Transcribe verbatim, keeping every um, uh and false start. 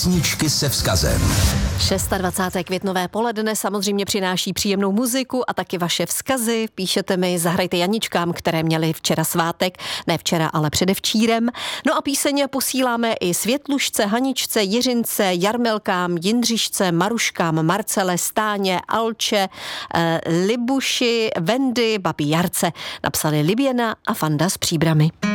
Písničky se vzkazem. dvacátého šestého květnové poledne samozřejmě přináší příjemnou muziku a taky vaše vzkazy. Píšete mi, zahrajte Janičkám, které měly včera svátek, ne včera, ale předevčírem. No a píseň posíláme i Světlušce, Haničce, Jiřince, Jarmilkám, Jindřišce, Maruškám, Marcele, Stáně, Alče, eh, Libuši, Vendy, babi Jarce. Napsali Liběna a Fanda z Příbrami.